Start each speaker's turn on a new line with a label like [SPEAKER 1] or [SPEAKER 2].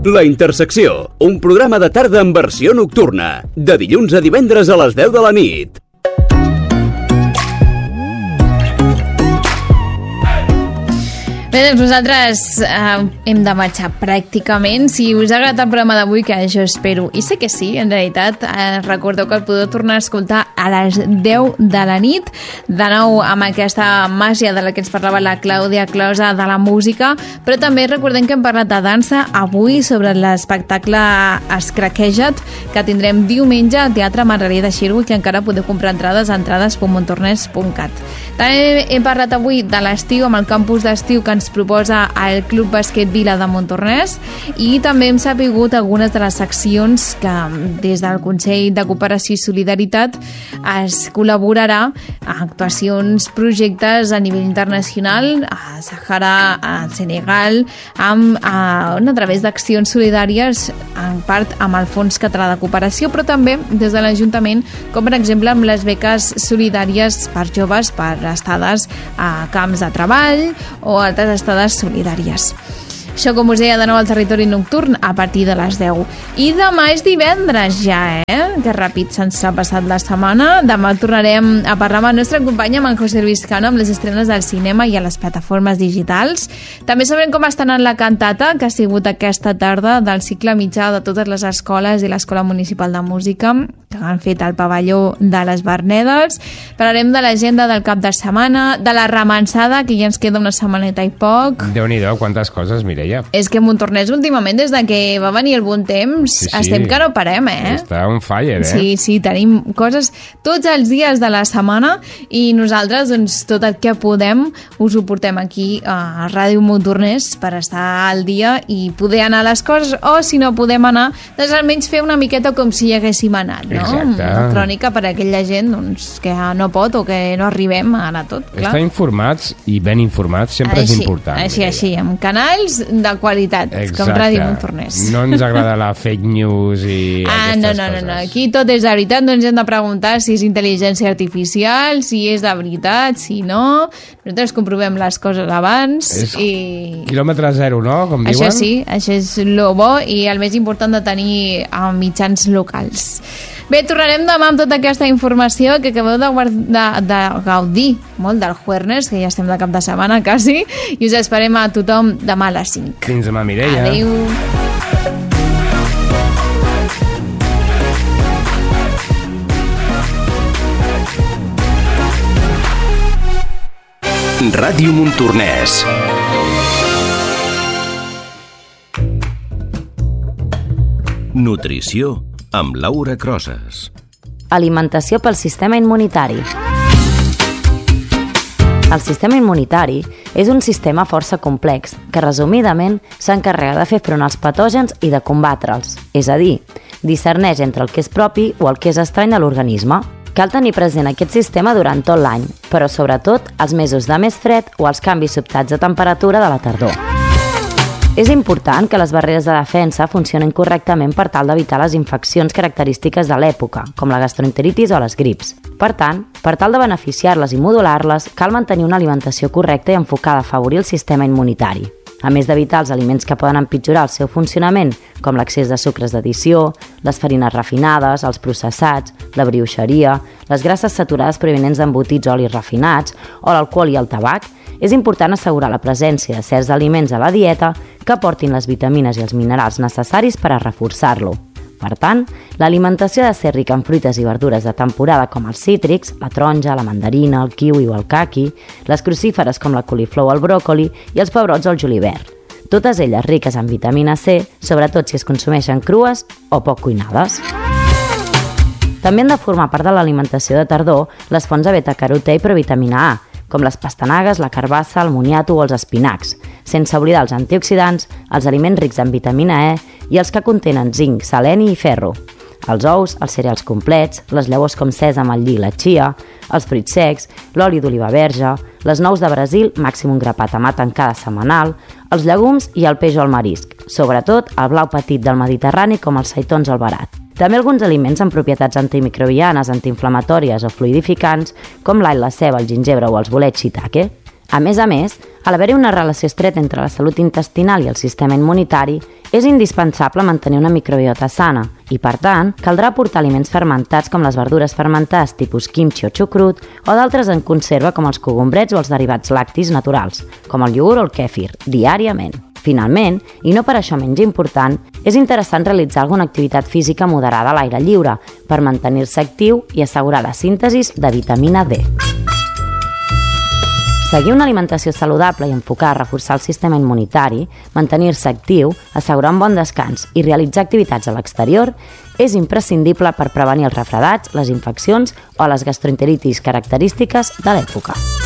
[SPEAKER 1] La Intersecció, un programa de tarda en versió nocturna, de dilluns a divendres a les 10 de la nit.
[SPEAKER 2] Bé, doncs nosaltres hem de marxar pràcticament. Si us ha agradat el programa d'avui, que jo espero, i sé que sí, en realitat, recordeu que el podeu tornar a escoltar a les 10 de la nit, de nou amb aquesta màgia de la que ens parlava la Clàudia Closa de la música, però també recordem que hem parlat de dansa avui sobre l'espectacle Escraqueja't, que tindrem diumenge al Teatre Margalí de Xirgo i que encara podeu comprar entrades a entrades.montornès.cat. També hem parlat avui de l'estiu, amb el campus d'estiu que ens proposa el Club Bàsquet Vila de Montornès, i també hem sapigut algunes de les accions que des del Consell de Cooperació i Solidaritat es col·laborarà a actuacions, projectes a nivell internacional, a Sàhara, a Senegal, a través d'accions solidàries, en part amb el Fons Català de Cooperació, però també des de l'Ajuntament, com per exemple amb les beques solidàries per joves per estades a camps de treball o altres estades solidàries. Això, com us deia, de nou al Territori Nocturn a partir de les 10. I demà és divendres ja, que ràpid se'ns ha passat la setmana. Demà tornarem a parlar amb el nostre company, amb en José Luis Cano, amb les estrenes del cinema i a les plataformes digitals. També sabrem com està anant la cantata, que ha sigut aquesta tarda del cicle mitjà de totes les escoles i l'Escola Municipal de Música, que han fet al pavelló de les Vernedes. Parlarem de l'agenda del cap de setmana, de la remansada, que ja ens queda una setmaneta i poc.
[SPEAKER 3] Déu-n'hi-do, quantes coses, Mireia.
[SPEAKER 2] És que Montornès últimament, des de que va venir el bon temps, estem que no parem,
[SPEAKER 3] Està on fire,
[SPEAKER 2] Sí, tenim coses tots els dies de la setmana i nosaltres, doncs, tot el que podem us ho portem aquí a Ràdio Montornès per estar al dia i poder anar a les coses, o si no podem anar, doncs almenys fer una miqueta com si hi haguéssim anat, no?
[SPEAKER 3] Exacte.
[SPEAKER 2] Una crònica per a aquella gent, doncs, que no pot o que no arribem a anar tot, clar.
[SPEAKER 3] Estar informats i ben informats sempre és important.
[SPEAKER 2] Així, amb canals de qualitat, com Ràdio Montornès.
[SPEAKER 3] No ens agrada la fake news i aquestes coses.
[SPEAKER 2] No. Aquí tot és de veritat, no ens hem de preguntar si és intel·ligència artificial, si és de veritat, si no. Nosaltres comprovem les coses abans.
[SPEAKER 3] És quilòmetre zero, no? Com diuen.
[SPEAKER 2] Això sí, això és lo bo i el més important de tenir mitjans locals. Bé, tornarem demà amb tota aquesta informació que acabeu de gaudir molt del Juernes, que ja estem de cap de setmana quasi, i us esperem a tothom demà a les 5.
[SPEAKER 3] Fins demà, Mireia.
[SPEAKER 2] Adéu.
[SPEAKER 1] Ràdio Montornès. Nutrició amb Laura Crosas.
[SPEAKER 4] Alimentació pel sistema immunitari. El sistema immunitari és un sistema força complex que, resumidament, s'encarrega de fer front als patògens i de combatre'ls, és a dir, discerneix entre el que és propi o el que és estrany a l'organisme. Cal tenir present aquest sistema durant tot l'any, però sobretot els mesos de més fred o els canvis sobtats de temperatura de la tardor. És important que les barreres de defensa funcionin correctament per tal d'evitar les infeccions característiques de l'època, com la gastroenteritis o les grips. Per tant, per tal de beneficiar-les i modular-les, cal mantenir una alimentació correcta i enfocada a afavorir el sistema immunitari. A més d'evitar els aliments que poden empitjorar el seu funcionament, com l'excés de sucres d'addició, les farines refinades, els processats, la brioixeria, les grasses saturades provinents d'embotits o olis refinats, o l'alcohol i el tabac, és important assegurar la presència de certs aliments a la dieta que aportin les vitamines i els minerals necessaris per a reforçar-lo. Per tant, l'alimentació ha de ser rica en fruites i verdures de temporada com els cítrics, la taronja, la mandarina, el kiwi o el caqui, les crucíferes com la coliflor o el bròcoli i els pebrots o el julivert. Totes elles riques en vitamina C, sobretot si es consumeixen crues o poc cuinades. També han de formar part de l'alimentació de tardor les fonts de beta-carotè i provitamina A, com les pastanagues, la carbassa, el moniato o els espinacs, sense oblidar els antioxidants, els aliments rics en vitamina E i els que contenen zinc, seleni i ferro. Els ous, els cereals complets, les llavors com sèsam, el lli i la chia, els fruits secs, l'oli d'oliva verge, les nous de Brasil, màxim un grapat amb tancada setmanal, els llegums i el peix o el marisc, sobretot el blau petit del Mediterrani com els seitons al barat. També alguns aliments amb propietats antimicrobianes, antiinflamatòries o fluidificants, com l'all, la ceba, el gingebre o els bolets shiitake. A més, a l'haver-hi una relació estreta entre la salut intestinal i el sistema immunitari, és indispensable mantenir una microbiota sana i, per tant, caldrà aportar aliments fermentats com les verdures fermentades tipus kimchi o xucrut o d'altres en conserva com els cogombrets o els derivats lactis naturals, com el iogurt o el kèfir, diàriament. Finalment, i no per això menys important, és interessant realitzar alguna activitat física moderada a l'aire lliure per mantenir-se actiu i assegurar la síntesi de vitamina D. Seguir una alimentació saludable i enfocada a reforçar el sistema immunitari, mantenir-se actiu, assegurar un bon descans i realitzar activitats a l'exterior és imprescindible per prevenir els refredats, les infeccions o les gastroenteritis característiques de l'època.